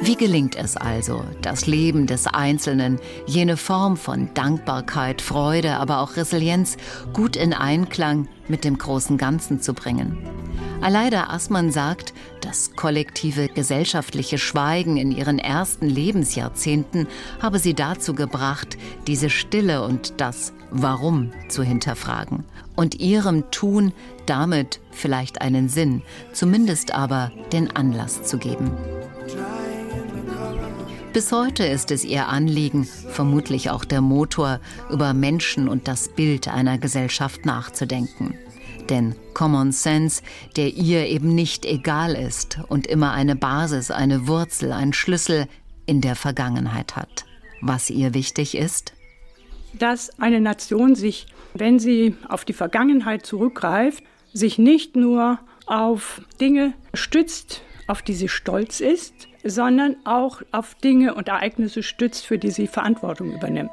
Wie gelingt es also, das Leben des Einzelnen, jene Form von Dankbarkeit, Freude, aber auch Resilienz gut in Einklang mit dem großen Ganzen zu bringen? Aleida Assmann sagt, das kollektive gesellschaftliche Schweigen in ihren ersten Lebensjahrzehnten habe sie dazu gebracht, diese Stille und das Warum zu hinterfragen und ihrem Tun damit vielleicht einen Sinn, zumindest aber den Anlass zu geben. Bis heute ist es ihr Anliegen, vermutlich auch der Motor, über Menschen und das Bild einer Gesellschaft nachzudenken. Denn Common Sense, der ihr eben nicht egal ist und immer eine Basis, eine Wurzel, einen Schlüssel in der Vergangenheit hat. Was ihr wichtig ist? Dass eine Nation sich, wenn sie auf die Vergangenheit zurückgreift, sich nicht nur auf Dinge stützt, auf die sie stolz ist, sondern auch auf Dinge und Ereignisse stützt, für die sie Verantwortung übernimmt.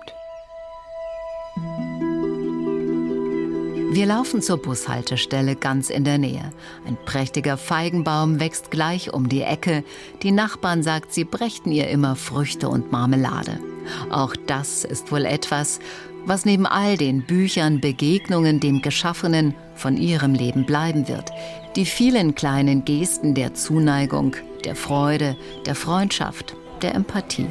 Wir laufen zur Bushaltestelle ganz in der Nähe. Ein prächtiger Feigenbaum wächst gleich um die Ecke. Die Nachbarn sagt, sie brächten ihr immer Früchte und Marmelade. Auch das ist wohl etwas, was neben all den Büchern, Begegnungen, dem Geschaffenen von ihrem Leben bleiben wird. Die vielen kleinen Gesten der Zuneigung, der Freude, der Freundschaft, der Empathie.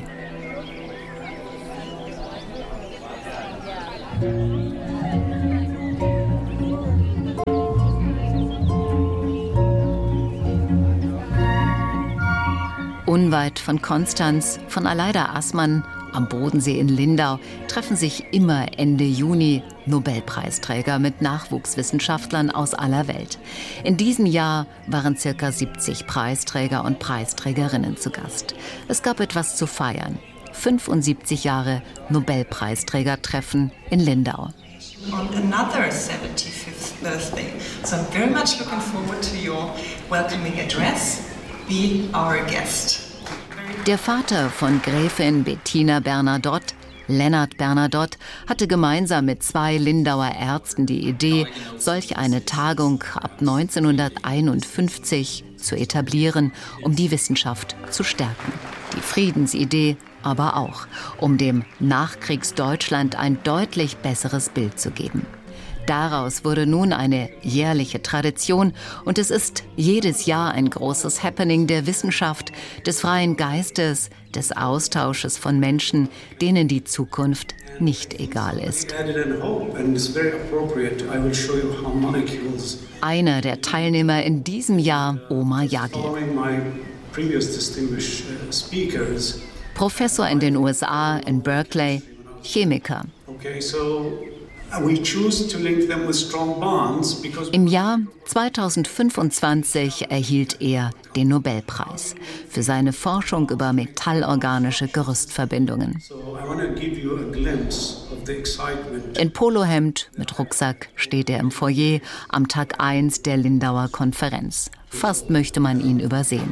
Unweit von Konstanz, von Aleida Assmann, am Bodensee in Lindau, treffen sich immer Ende Juni Nobelpreisträger mit Nachwuchswissenschaftlern aus aller Welt. In diesem Jahr waren ca. 70 Preisträger und Preisträgerinnen zu Gast. Es gab etwas zu feiern. 75 Jahre Nobelpreisträgertreffen in Lindau. On another 75th birthday. So I'm very much looking forward to your welcoming address. Be our guest. Der Vater von Gräfin Bettina Bernadotte, Lennart Bernadotte, hatte gemeinsam mit 2 Lindauer Ärzten die Idee, solch eine Tagung ab 1951 zu etablieren, um die Wissenschaft zu stärken. Die Friedensidee aber auch, um dem Nachkriegsdeutschland ein deutlich besseres Bild zu geben. Daraus wurde nun eine jährliche Tradition und es ist jedes Jahr ein großes Happening der Wissenschaft, des freien Geistes, des Austausches von Menschen, denen die Zukunft nicht egal ist. Einer der Teilnehmer in diesem Jahr, Omar Yaghi. Professor in den USA, in Berkeley, Chemiker. Im Jahr 2025 erhielt er den Nobelpreis für seine Forschung über metallorganische Gerüstverbindungen. In Polohemd mit Rucksack steht er im Foyer am Tag 1 der Lindauer Konferenz. Fast möchte man ihn übersehen.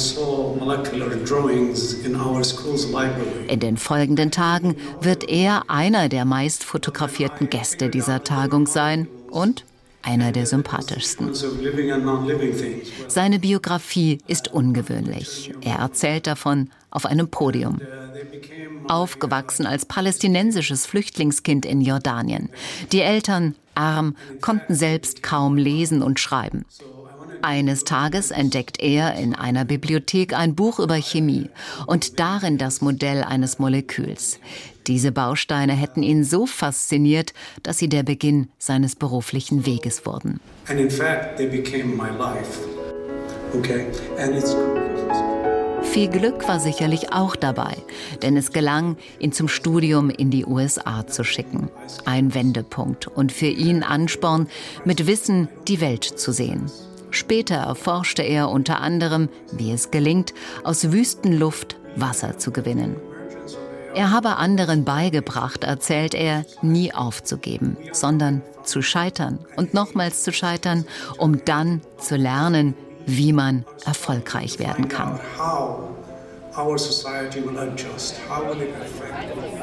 In den folgenden Tagen wird er einer der meist fotografierten Gäste dieser Tagung sein und einer der sympathischsten. Seine Biografie ist ungewöhnlich. Er erzählt davon auf einem Podium. Aufgewachsen als palästinensisches Flüchtlingskind in Jordanien. Die Eltern, arm, konnten selbst kaum lesen und schreiben. Eines Tages entdeckt er in einer Bibliothek ein Buch über Chemie und darin das Modell eines Moleküls. Diese Bausteine hätten ihn so fasziniert, dass sie der Beginn seines beruflichen Weges wurden. Viel Glück war sicherlich auch dabei, denn es gelang, ihn zum Studium in die USA zu schicken. Ein Wendepunkt und für ihn Ansporn, mit Wissen die Welt zu sehen. Später erforschte er unter anderem, wie es gelingt, aus Wüstenluft Wasser zu gewinnen. Er habe anderen beigebracht, erzählt er, nie aufzugeben, sondern zu scheitern und nochmals zu scheitern, um dann zu lernen, wie man erfolgreich werden kann.